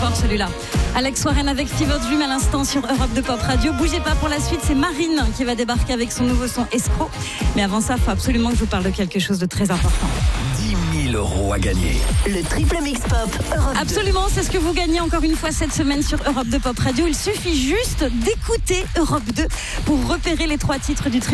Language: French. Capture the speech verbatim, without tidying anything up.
fort celui-là. Alex Warren avec Fever Dream à l'instant sur Europe deux Pop Radio. Bougez pas, pour la suite, c'est Marine qui va débarquer avec son nouveau son Escroc. Mais avant ça, il faut absolument que je vous parle de quelque chose de très important. dix mille euros à gagner. Le triple mix pop Europe Absolument, c'est ce que vous gagnez encore une fois cette semaine sur Europe deux Pop Radio. Il suffit juste d'écouter Europe deux pour repérer les trois titres du triple